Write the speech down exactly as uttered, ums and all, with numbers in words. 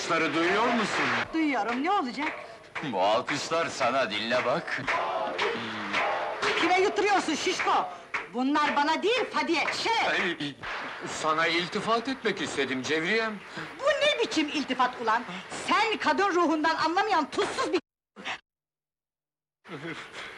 alkışları duyuyor musun? Duyuyorum, ne olacak? Bu alkışlar sana, dinle bak! Kime yutturuyorsun şişko? Bunlar bana değil, Fadiye, şeref! Ay, sana iltifat etmek istedim Cevriyem! Bu ne biçim iltifat ulan? Sen kadın ruhundan anlamayan tuzsuz bir...